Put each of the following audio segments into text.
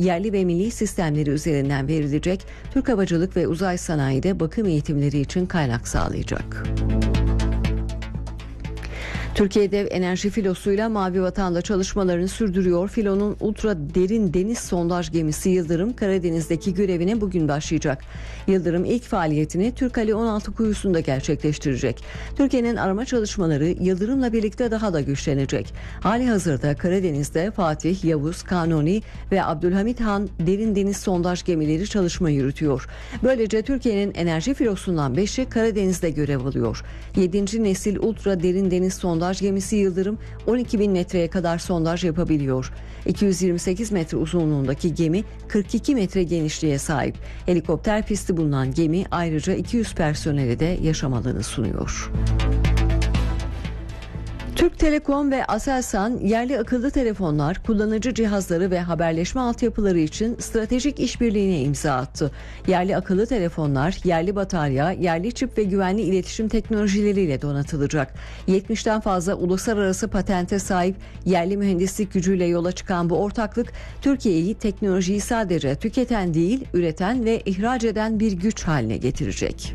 yerli ve milli sistemleri üzerinden verilecek. Türk Havacılık ve Uzay Sanayi'de bakım eğitimleri için kaynak sağlayacak. Türkiye'de enerji filosuyla Mavi Vatan'da çalışmalarını sürdürüyor. Filonun ultra derin deniz sondaj gemisi Yıldırım Karadeniz'deki görevine bugün başlayacak. Yıldırım ilk faaliyetini Türkali 16 kuyusunda gerçekleştirecek. Türkiye'nin arama çalışmaları Yıldırım'la birlikte daha da güçlenecek. Halihazırda Karadeniz'de Fatih, Yavuz, Kanuni ve Abdülhamit Han derin deniz sondaj gemileri çalışma yürütüyor. Böylece Türkiye'nin enerji filosundan 5'i Karadeniz'de görev alıyor. 7. nesil ultra derin deniz sondaj gemisi Yıldırım 12.000 metreye kadar sondaj yapabiliyor. 228 metre uzunluğundaki gemi 42 metre genişliğe sahip. Helikopter pisti bulunan gemi ayrıca 200 personele de yaşam alanı sunuyor. Türk Telekom ve Aselsan yerli akıllı telefonlar, kullanıcı cihazları ve haberleşme altyapıları için stratejik işbirliğine imza attı. Yerli akıllı telefonlar, yerli batarya, yerli çip ve güvenli iletişim teknolojileriyle donatılacak. 70'ten fazla uluslararası patente sahip yerli mühendislik gücüyle yola çıkan bu ortaklık, Türkiye'yi teknolojiyi sadece tüketen değil, üreten ve ihraç eden bir güç haline getirecek.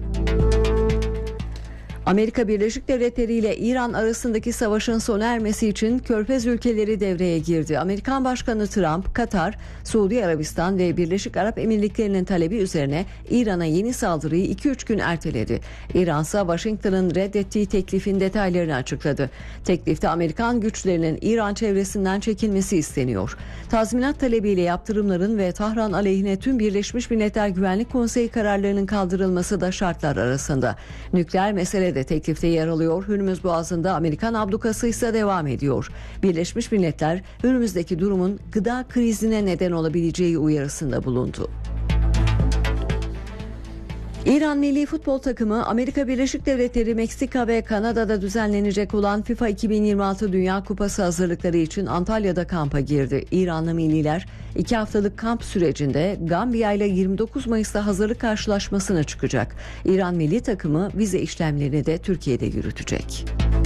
Amerika Birleşik Devletleri ile İran arasındaki savaşın sona ermesi için Körfez ülkeleri devreye girdi. Amerikan Başkanı Trump, Katar, Suudi Arabistan ve Birleşik Arap Emirlikleri'nin talebi üzerine İran'a yeni saldırıyı 2-3 gün erteledi. İran ise Washington'ın reddettiği teklifin detaylarını açıkladı. Teklifte Amerikan güçlerinin İran çevresinden çekilmesi isteniyor. Tazminat talebiyle yaptırımların ve Tahran aleyhine tüm Birleşmiş Milletler Güvenlik Konseyi kararlarının kaldırılması da şartlar arasında. Nükleer mesele de teklifte yer alıyor. Hürmüz Boğazı'nda Amerikan ablukası ise devam ediyor. Birleşmiş Milletler Hürmüz'deki durumun gıda krizine neden olabileceği uyarısında bulundu. İran milli futbol takımı Amerika Birleşik Devletleri, Meksika ve Kanada'da düzenlenecek olan FIFA 2026 Dünya Kupası hazırlıkları için Antalya'da kampa girdi. İranlı milliler 2 haftalık kamp sürecinde Gambiya ile 29 Mayıs'ta hazırlık karşılaşmasına çıkacak. İran milli takımı vize işlemlerini de Türkiye'de yürütecek.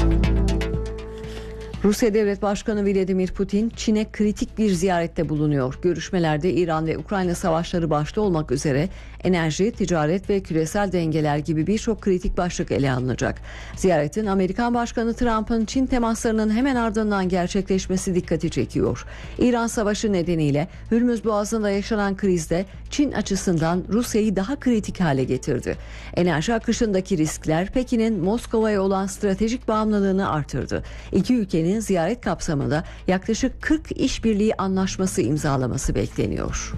Rusya Devlet Başkanı Vladimir Putin, Çin'e kritik bir ziyarette bulunuyor. Görüşmelerde İran ve Ukrayna savaşları başta olmak üzere enerji, ticaret ve küresel dengeler gibi birçok kritik başlık ele alınacak. Ziyaretin Amerikan Başkanı Trump'ın Çin temaslarının hemen ardından gerçekleşmesi dikkati çekiyor. İran savaşı nedeniyle Hürmüz Boğazı'nda yaşanan krizde Çin açısından Rusya'yı daha kritik hale getirdi. Enerji akışındaki riskler Pekin'in Moskova'ya olan stratejik bağımlılığını artırdı. İki ülkenin ziyaret kapsamında yaklaşık 40 işbirliği anlaşması imzalaması bekleniyor.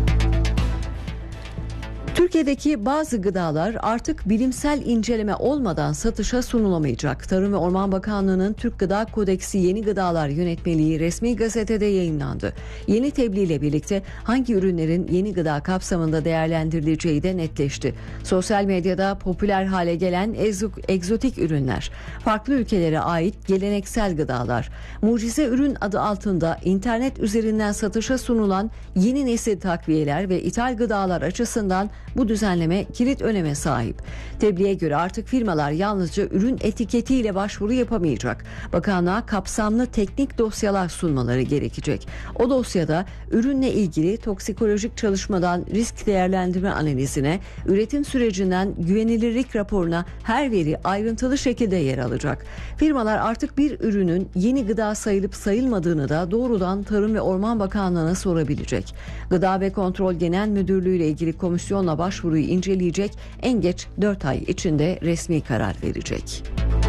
Türkiye'deki bazı gıdalar artık bilimsel inceleme olmadan satışa sunulamayacak. Tarım ve Orman Bakanlığı'nın Türk Gıda Kodeksi Yeni Gıdalar Yönetmeliği resmi gazetede yayınlandı. Yeni tebliğ ile birlikte hangi ürünlerin yeni gıda kapsamında değerlendirileceği de netleşti. Sosyal medyada popüler hale gelen egzotik ürünler, farklı ülkelere ait geleneksel gıdalar, mucize ürün adı altında internet üzerinden satışa sunulan yeni nesil takviyeler ve ithal gıdalar açısından bu düzenleme kilit öneme sahip. Tebliğe göre artık firmalar yalnızca ürün etiketiyle başvuru yapamayacak. Bakanlığa kapsamlı teknik dosyalar sunmaları gerekecek. O dosyada ürünle ilgili toksikolojik çalışmadan risk değerlendirme analizine, üretim sürecinden güvenilirlik raporuna her veri ayrıntılı şekilde yer alacak. Firmalar artık bir ürünün yeni gıda sayılıp sayılmadığını da doğrudan Tarım ve Orman Bakanlığı'na sorabilecek. Gıda ve Kontrol Genel Müdürlüğü ile ilgili komisyonla başvuruyu inceleyecek, en geç 4 ay içinde resmi karar verecek.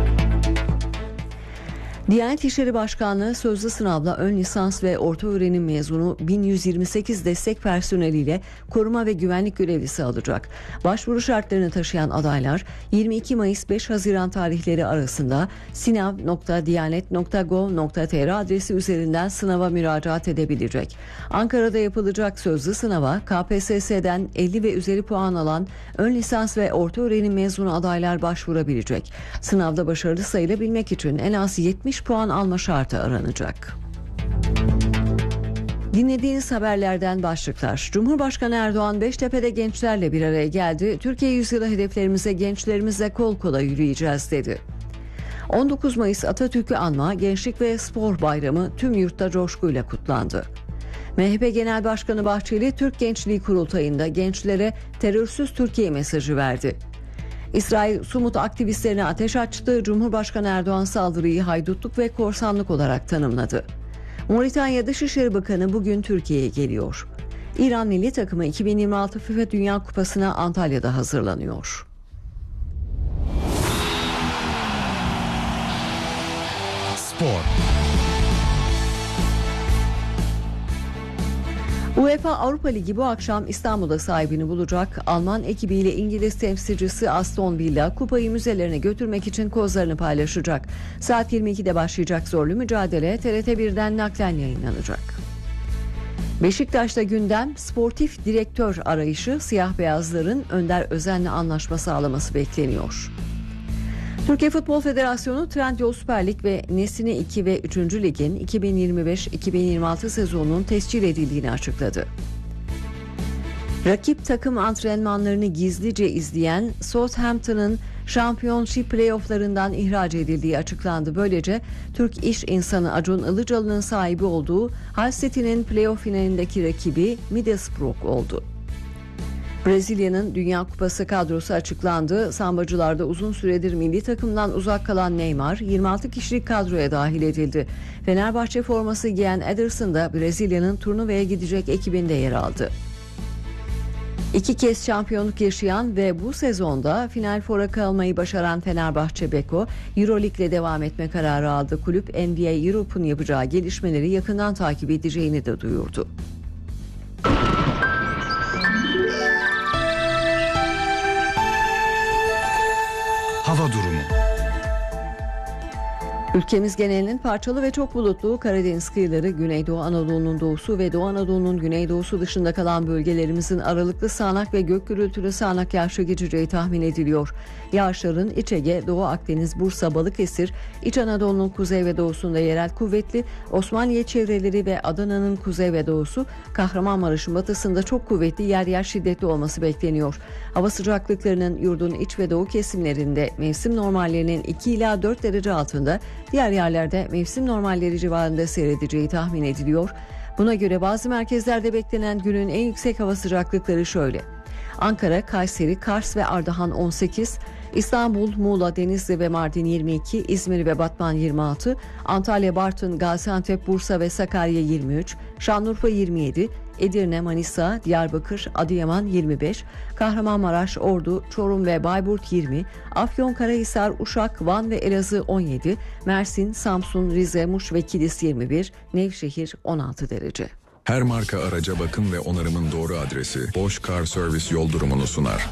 Diyanet İşleri Başkanlığı sözlü sınavla ön lisans ve orta öğrenim mezunu 1128 destek personeliyle koruma ve güvenlik görevlisi alacak. Başvuru şartlarını taşıyan adaylar 22 Mayıs 5 Haziran tarihleri arasında sinav.diyanet.gov.tr adresi üzerinden sınava müracaat edebilecek. Ankara'da yapılacak sözlü sınava KPSS'den 50 ve üzeri puan alan ön lisans ve orta öğrenim mezunu adaylar başvurabilecek. Sınavda başarılı sayılabilmek için en az 70 puan alma şartı aranacak. Dinlediğiniz haberlerden başlıklar. Cumhurbaşkanı Erdoğan Beştepe'de gençlerle bir araya geldi. Türkiye yüzyılı hedeflerimize gençlerimizle kol kola yürüyeceğiz dedi. 19 Mayıs Atatürk'ü anma Gençlik ve Spor Bayramı tüm yurtta coşkuyla kutlandı. MHP Genel Başkanı Bahçeli, Türk Gençliği Kurultayı'nda gençlere terörsüz Türkiye mesajı verdi. İsrail, Sumut aktivistlerine ateş açtı. Cumhurbaşkanı Erdoğan saldırıyı haydutluk ve korsanlık olarak tanımladı. Moritanya Dışişleri Bakanı bugün Türkiye'ye geliyor. İran milli takımı 2026 FIFA Dünya Kupası'na Antalya'da hazırlanıyor. Spor. UEFA Avrupa Ligi bu akşam İstanbul'da sahibini bulacak. Alman ekibiyle İngiliz temsilcisi Aston Villa kupayı müzelerine götürmek için kozlarını paylaşacak. Saat 22'de başlayacak zorlu mücadele TRT1'den naklen yayınlanacak. Beşiktaş'ta gündem sportif direktör arayışı, siyah beyazların Önder Özen'le anlaşma sağlaması bekleniyor. Türkiye Futbol Federasyonu Trendyol Süper Lig ve Nesine 2 ve 3. Lig'in 2025-2026 sezonunun tescil edildiğini açıkladı. Rakip takım antrenmanlarını gizlice izleyen Southampton'ın Championship playofflarından ihraç edildiği açıklandı. Böylece Türk iş insanı Acun Ilıcalı'nın sahibi olduğu Hull City'nin playoff finalindeki rakibi Middlesbrough oldu. Brezilya'nın Dünya Kupası kadrosu açıklandı. Sambacılarda uzun süredir milli takımdan uzak kalan Neymar 26 kişilik kadroya dahil edildi. Fenerbahçe forması giyen Ederson da Brezilya'nın turnuvaya gidecek ekibinde yer aldı. 2 kez şampiyonluk yaşayan ve bu sezonda Final Four'a kalmayı başaran Fenerbahçe Beko, Euroleague'le devam etme kararı aldı. Kulüp NBA Europe'un yapacağı gelişmeleri yakından takip edeceğini de duyurdu. Hava durumu. Ülkemiz genelinin parçalı ve çok bulutlu, Karadeniz kıyıları, Güneydoğu Anadolu'nun doğusu ve Doğu Anadolu'nun güneydoğusu dışında kalan bölgelerimizin aralıklı sağanak ve gök gürültülü sağanak yağışlı geçeceği tahmin ediliyor. Yağışların İç Ege, Doğu Akdeniz, Bursa, Balıkesir, İç Anadolu'nun kuzey ve doğusunda yerel kuvvetli, Osmaniye çevreleri ve Adana'nın kuzey ve doğusu, Kahramanmaraş'ın batısında çok kuvvetli, yer yer şiddetli olması bekleniyor. Hava sıcaklıklarının yurdun iç ve doğu kesimlerinde mevsim normallerinin 2 ila 4 derece altında, diğer yerlerde mevsim normalleri civarında seyredeceği tahmin ediliyor. Buna göre bazı merkezlerde beklenen günün en yüksek hava sıcaklıkları şöyle: Ankara, Kayseri, Kars ve Ardahan 18, İstanbul, Muğla, Denizli ve Mardin 22, İzmir ve Batman 26, Antalya, Bartın, Gaziantep, Bursa ve Sakarya 23, Şanlıurfa 27, Edirne, Manisa, Diyarbakır, Adıyaman 25, Kahramanmaraş, Ordu, Çorum ve Bayburt 20, Afyonkarahisar, Uşak, Van ve Elazığ 17, Mersin, Samsun, Rize, Muş ve Kilis 21, Nevşehir 16 derece. Her marka araca bakım ve onarımın doğru adresi Bosch Car Service yol durumunu sunar.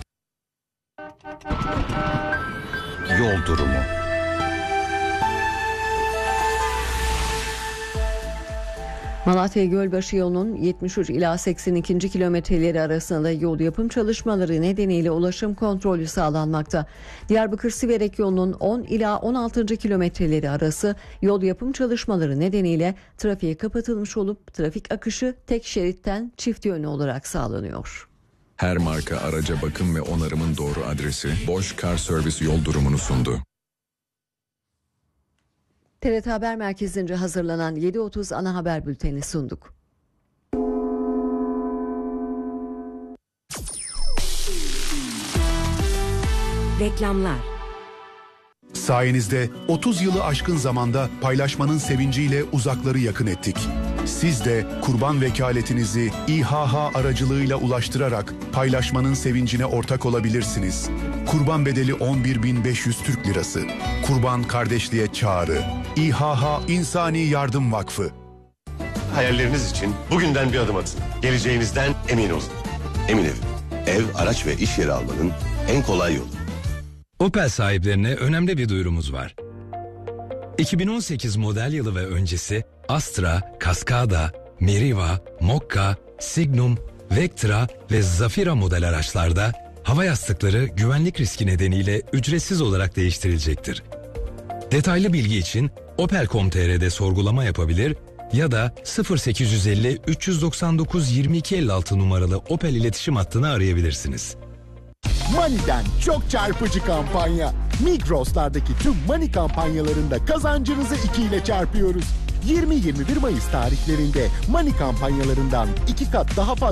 Yol durumu. Malatya Gölbaşı yolunun 73 ila 82. kilometreleri arasında yol yapım çalışmaları nedeniyle ulaşım kontrolü sağlanmakta. Diyarbakır Siverek yolunun 10 ila 16. kilometreleri arası yol yapım çalışmaları nedeniyle trafiğe kapatılmış olup trafik akışı tek şeritten çift yönlü olarak sağlanıyor. Her marka araca bakım ve onarımın doğru adresi Bosch Car Service yol durumunu sundu. TRT Haber Merkezi'nce hazırlanan 7.30 ana haber bültenini sunduk. Reklamlar. Sayenizde 30 yılı aşkın zamanda paylaşmanın sevinciyle uzakları yakın ettik. Siz de kurban vekaletinizi İHH aracılığıyla ulaştırarak paylaşmanın sevincine ortak olabilirsiniz. Kurban bedeli 11.500 Türk Lirası. Kurban kardeşliğe çağrı. İHH İnsani Yardım Vakfı. Hayalleriniz için bugünden bir adım atın. Geleceğinizden emin olun. Emin Ev, araç ve iş yeri almanın en kolay yolu. Opel sahiplerine önemli bir duyurumuz var. 2018 model yılı ve öncesi Astra, Cascada, Meriva, Mokka, Signum, Vectra ve Zafira model araçlarda hava yastıkları güvenlik riski nedeniyle ücretsiz olarak değiştirilecektir. Detaylı bilgi için Opel.com.tr'de sorgulama yapabilir ya da 0850 399 2256 numaralı Opel iletişim hattını arayabilirsiniz. Mani'den çok çarpıcı kampanya. Migros'lardaki tüm Mani kampanyalarında kazancınızı 2 ile çarpıyoruz. 20-21 Mayıs tarihlerinde Money kampanyalarından 2 kat daha fazla